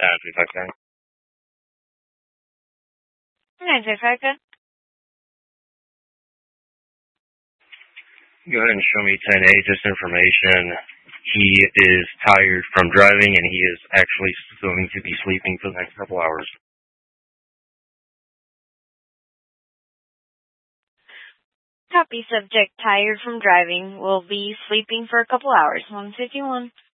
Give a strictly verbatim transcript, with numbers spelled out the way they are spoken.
Uh, three five seven. nine five five, good. Go ahead and show me ten eight, this information. He is tired from driving, and he is actually going to be sleeping for the next couple hours. Copy, subject tired from driving, will be sleeping for a couple hours. one fifty-one.